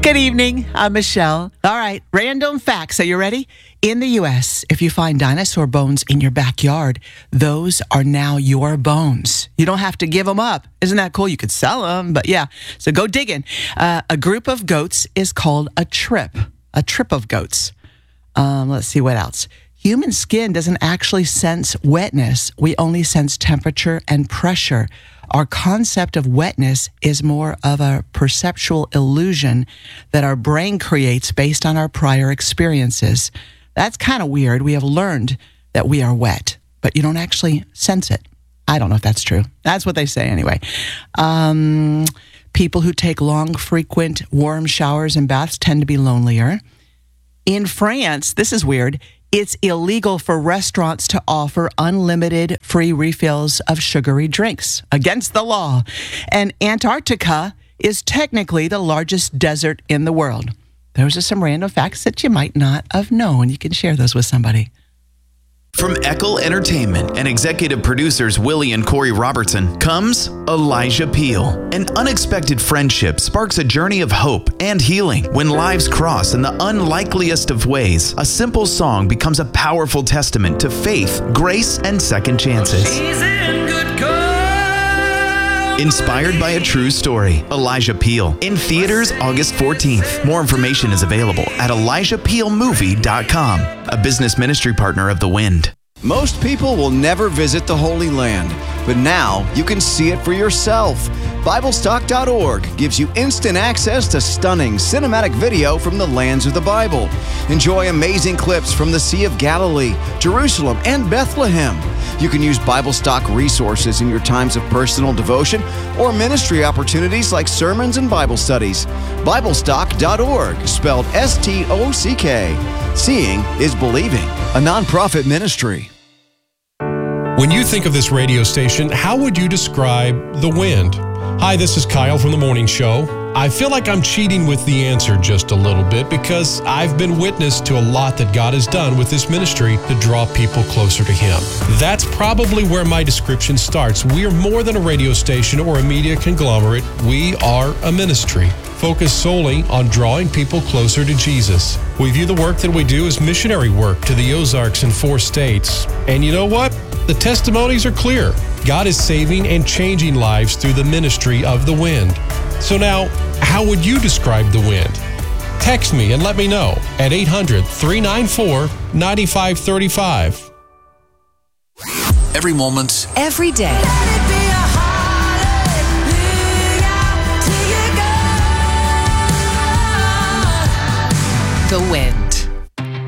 Good evening. I'm Michelle. All right, random facts. Are you ready? In the U.S., if you find dinosaur bones in your backyard, those are now your bones. You don't have to give them up. Isn't that cool? You could sell them, but yeah. So go digging. A group of goats is called a trip of goats. Let's see what else. Human skin doesn't actually sense wetness. We only sense temperature and pressure. Our concept of wetness is more of a perceptual illusion that our brain creates based on our prior experiences. That's kind of weird. We have learned that we are wet, but you don't actually sense it. I don't know if that's true. That's what they say anyway. People who take long, frequent, warm showers and baths tend to be lonelier. In France, this is weird, it's illegal for restaurants to offer unlimited free refills of sugary drinks, against the law. And Antarctica is technically the largest desert in the world. Those are some random facts that you might not have known. You can share those with somebody. From Eckel Entertainment and executive producers Willie and Corey Robertson comes Elijah Peel. An unexpected friendship sparks a journey of hope and healing. When lives cross in the unlikeliest of ways, a simple song becomes a powerful testament to faith, grace, and second chances. Inspired by a true story, Elijah Peel. In theaters August 14th. More information is available at ElijahPeelMovie.com, a business ministry partner of The Wind. Most people will never visit the Holy Land, but now you can see it for yourself. BibleStock.org gives you instant access to stunning cinematic video from the lands of the Bible. Enjoy amazing clips from the Sea of Galilee, Jerusalem, and Bethlehem. You can use BibleStock resources in your times of personal devotion or ministry opportunities like sermons and Bible studies. BibleStock.org, spelled S-T-O-C-K. Seeing is believing, a nonprofit ministry. When you think of this radio station, how would you describe The Wind? Hi, this is Kyle from The Morning Show. I feel like I'm cheating with the answer just a little bit because I've been witness to a lot that God has done with this ministry to draw people closer to Him. That's probably where my description starts. We are more than a radio station or a media conglomerate. We are a ministry focused solely on drawing people closer to Jesus. We view the work that we do as missionary work to the Ozarks and 4 states. And you know what? The testimonies are clear. God is saving and changing lives through the ministry of The Wind. So now, how would you describe The Wind? Text me and let me know at 800-394-9535. Every moment, every day. The Wind.